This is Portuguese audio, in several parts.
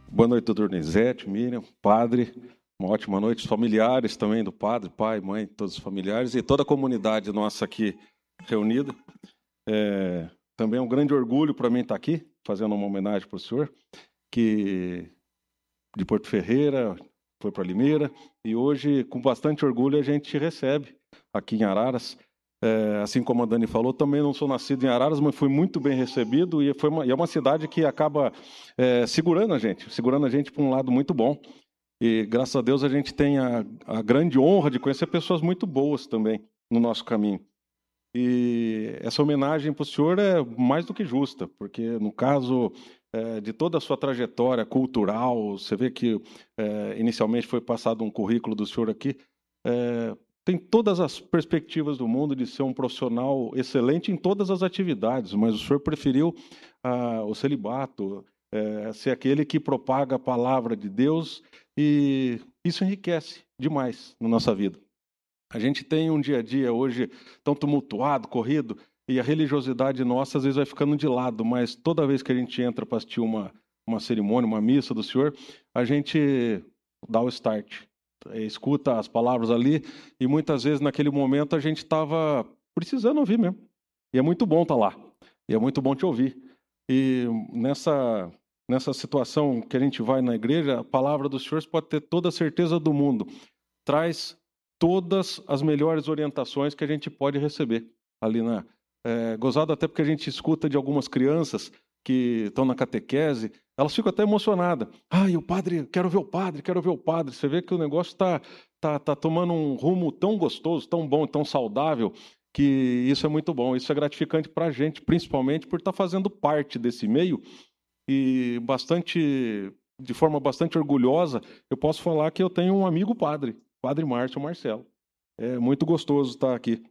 Boa noite, doutor Donizete, Miriam, padre. Uma ótima noite. Os familiares também do padre, pai, mãe, todos os familiares e toda a comunidade nossa aqui reunida. Também é um grande orgulho para mim estar aqui, fazendo uma homenagem para o senhor, que de Porto Ferreira foi para Limeira, e hoje, com bastante orgulho, a gente recebe aqui em Araras. Assim como a Dani falou, também não sou nascido em Araras, mas fui muito bem recebido, e é uma cidade que acaba segurando a gente para um lado muito bom. E, graças a Deus, a gente tem a grande honra de conhecer pessoas muito boas também no nosso caminho. E essa homenagem para o senhor é mais do que justa, porque, no caso de toda a sua trajetória cultural, você vê que inicialmente foi passado um currículo do senhor aqui, tem todas as perspectivas do mundo de ser um profissional excelente em todas as atividades, mas o senhor preferiu o celibato, ser aquele que propaga a palavra de Deus, e isso enriquece demais na nossa vida. A gente tem um dia a dia hoje tão tumultuado, corrido, e a religiosidade nossa às vezes vai ficando de lado, mas toda vez que a gente entra para assistir uma cerimônia, uma missa do Senhor, a gente dá o start, escuta as palavras ali, e muitas vezes naquele momento a gente estava precisando ouvir mesmo. E é muito bom estar lá, e é muito bom te ouvir. E nessa situação que a gente vai na igreja, a palavra do Senhor, você pode ter toda a certeza do mundo, traz todas as melhores orientações que a gente pode receber ali gozado até porque a gente escuta de algumas crianças que estão na catequese, elas ficam até emocionadas. E o padre, quero ver o padre, quero ver o padre. Você vê que o negócio tá tomando um rumo tão gostoso, tão bom, tão saudável, que isso é muito bom. Isso é gratificante para a gente, principalmente por estar fazendo parte desse meio, e de forma bastante orgulhosa, eu posso falar que eu tenho um amigo padre Márcio Marcelo. É muito gostoso estar aqui.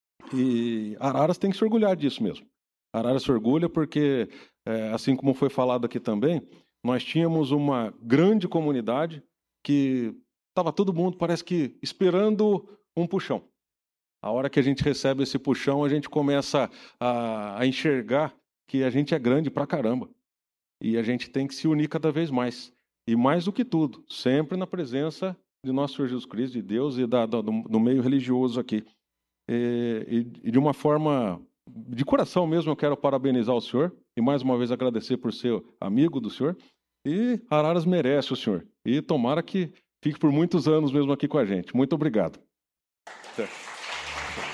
E Araras tem que se orgulhar disso mesmo. Araras se orgulha porque, assim como foi falado aqui também, nós tínhamos uma grande comunidade que estava todo mundo, parece que, esperando um puxão. A hora que a gente recebe esse puxão, a gente começa a enxergar que a gente é grande pra caramba. E a gente tem que se unir cada vez mais. E mais do que tudo, sempre na presença de nosso Senhor Jesus Cristo, de Deus e do meio religioso aqui. E de uma forma, de coração mesmo, eu quero parabenizar o senhor e mais uma vez agradecer por ser amigo do senhor. E Araras merece o senhor. E tomara que fique por muitos anos mesmo aqui com a gente. Muito obrigado.